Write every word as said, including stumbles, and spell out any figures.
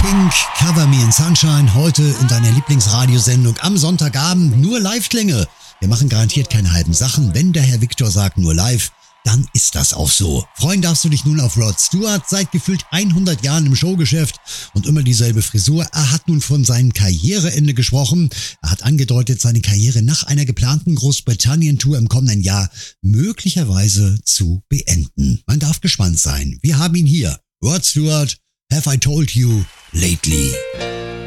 Pink, Cover Me in Sunshine, heute in deiner Lieblingsradiosendung am Sonntagabend. Nur Live-Klänge. Wir machen garantiert keine halben Sachen. Wenn der Herr Viktor sagt nur live, dann ist das auch so. Freuen darfst du dich nun auf Rod Stewart, seit gefühlt hundert Jahren im Showgeschäft und immer dieselbe Frisur. Er hat nun von seinem Karriereende gesprochen. Er hat angedeutet, seine Karriere nach einer geplanten Großbritannien-Tour im kommenden Jahr möglicherweise zu beenden. Man darf gespannt sein. Wir haben ihn hier. Rod Stewart, Have I Told You Lately?